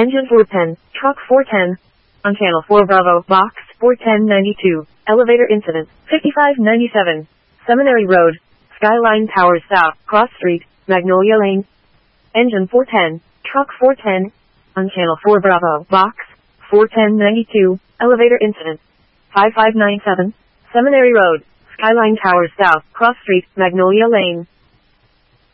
Engine 410, truck 410. On channel 4 Bravo, box 41092. Elevator incident, 5597. Seminary Road, Skyline Towers South, Cross Street, Magnolia Lane. Engine 410, truck 410. On channel 4 Bravo, box 41092. Elevator incident, 5597. Seminary Road, Skyline Towers South, Cross Street, Magnolia Lane.